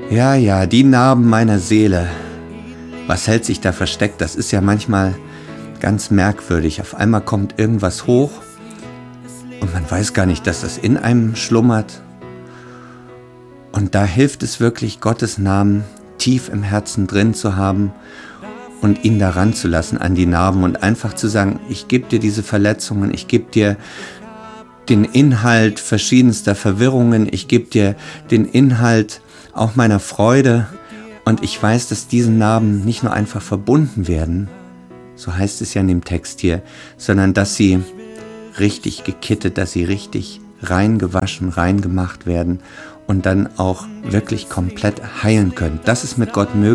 Ja, ja, die Narben meiner Seele. Was hält sich da versteckt? Das ist ja manchmal ganz merkwürdig. Auf einmal kommt irgendwas hoch und man weiß gar nicht, dass das in einem schlummert. Und da hilft es wirklich, Gottes Namen tief im Herzen drin zu haben und ihn daran zu lassen an die Narben und einfach zu sagen, ich gebe dir diese Verletzungen, ich gebe dir den Inhalt verschiedenster Verwirrungen, ich gebe dir den Inhalt auch meiner Freude und ich weiß, dass diese Narben nicht nur einfach verbunden werden, so heißt es ja in dem Text hier, sondern dass sie richtig gekittet, dass sie richtig reingewaschen, reingemacht werden und dann auch wirklich komplett heilen können. Das ist mit Gott möglich.